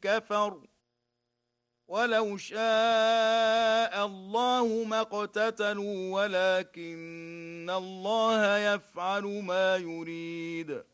كفر ولو شاء الله ما اقتتلوا ولكن الله يفعل ما يريد